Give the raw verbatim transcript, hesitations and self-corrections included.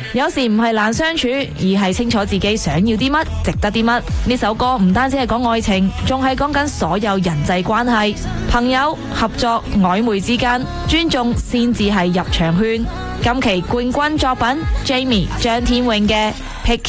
有時唔係難相處，而係清楚自己想要啲乜，值得啲乜。呢首歌唔單止係講愛情，仲係講緊所有人際關係、朋友、合作、曖昧之間，尊重先至係入場券。今期冠軍作品 Jamie 張天穎嘅 Pick